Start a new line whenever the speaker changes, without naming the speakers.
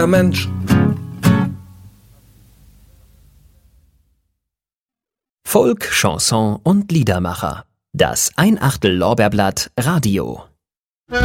Mensch.
Folk, Chanson und Liedermacher. Das Ein-Achtel-Lorbeerblatt Radio.